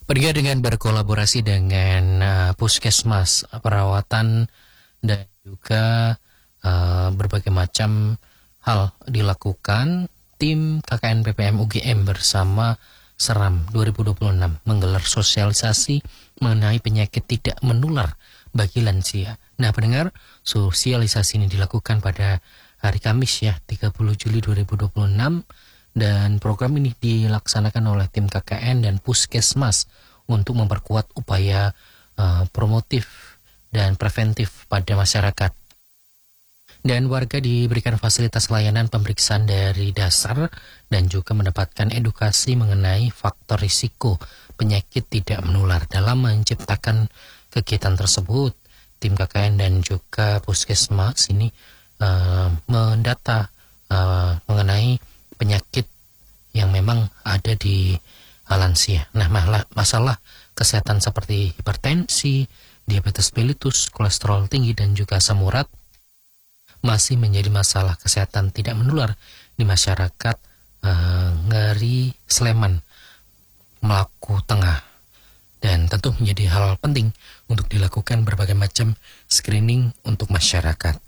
Pergi dengan berkolaborasi dengan puskesmas, perawatan dan juga berbagai macam hal dilakukan. Tim KKN PPM UGM bersama Seram 2026 menggelar sosialisasi mengenai penyakit tidak menular bagi lansia. Nah, pendengar, sosialisasi ini dilakukan pada hari Kamis ya, 30 Juli 2026, dan program ini dilaksanakan oleh tim KKN dan Puskesmas untuk memperkuat upaya promotif dan preventif pada masyarakat. Dan warga diberikan fasilitas layanan pemeriksaan dari dasar dan juga mendapatkan edukasi mengenai faktor risiko penyakit tidak menular. Dalam menciptakan kegiatan tersebut, tim KKN dan juga Puskesmas ini mendata mengenai penyakit yang memang ada di lansia. Nah, masalah kesehatan seperti hipertensi, diabetes mellitus, kolesterol tinggi, dan juga asam urat masih menjadi masalah kesehatan tidak menular di masyarakat Ngeri Sleman, Maluku Tengah. Dan tentu menjadi hal penting untuk dilakukan berbagai macam screening untuk masyarakat.